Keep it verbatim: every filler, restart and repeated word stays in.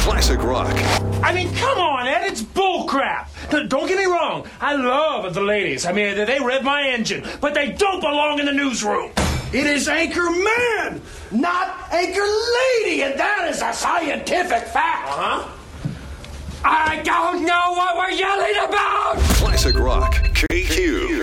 Classic rock. I mean, come on, Ed, it's bullcrap. Don't get me wrong. I love the ladies. I mean, they rev my engine, but they don't belong in the newsroom. It is Anchor Man, not Anchor Lady, and that is a scientific fact. Uh-huh. I don't know what we're yelling about! Classic rock. K Q.